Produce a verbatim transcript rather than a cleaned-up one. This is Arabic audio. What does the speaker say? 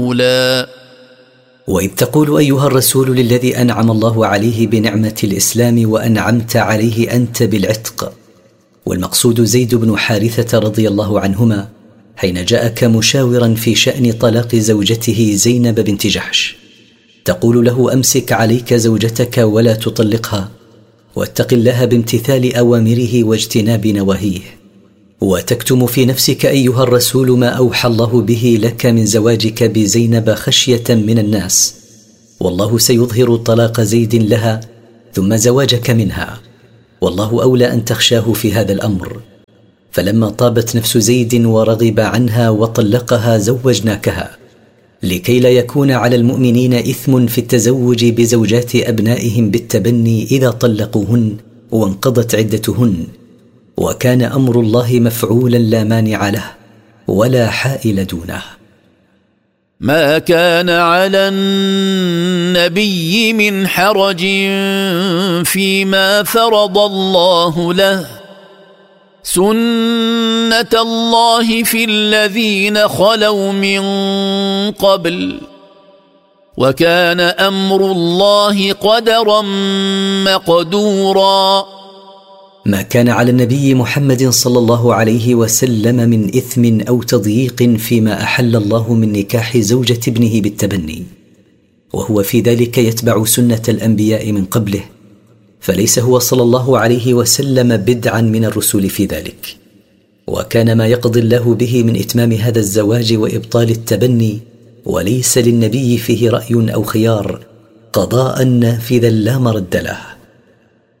وإذ تقول أيها الرسول للذي أنعم الله عليه بنعمة الإسلام وأنعمت عليه أنت بالعتق، والمقصود زيد بن حارثة رضي الله عنهما، حين جاءك مشاورا في شأن طلاق زوجته زينب بنت جحش، تقول له أمسك عليك زوجتك ولا تطلقها، واتق الله بامتثال أوامره واجتناب نواهيه، وتكتم في نفسك أيها الرسول ما أوحى الله به لك من زواجك بزينب خشية من الناس، والله سيظهر طلاق زيد لها ثم زواجك منها، والله أولى أن تخشاه في هذا الأمر. فلما طابت نفس زيد ورغب عنها وطلقها زوجناكها، لكي لا يكون على المؤمنين إثم في التزوج بزوجات أبنائهم بالتبني إذا طلقوهن وانقضت عدتهن، وكان أمر الله مفعولا لا مانع له ولا حائل دونه. ما كان على النبي من حرج فيما فرض الله له، سنة الله في الذين خلوا من قبل، وكان أمر الله قدرا مقدورا. ما كان على النبي محمد صلى الله عليه وسلم من إثم أو تضييق فيما أحل الله من نكاح زوجة ابنه بالتبني، وهو في ذلك يتبع سنة الأنبياء من قبله، فليس هو صلى الله عليه وسلم بدعا من الرسل في ذلك، وكان ما يقضي الله به من إتمام هذا الزواج وإبطال التبني، وليس للنبي فيه رأي أو خيار، قضاء نافذا لا مرد له.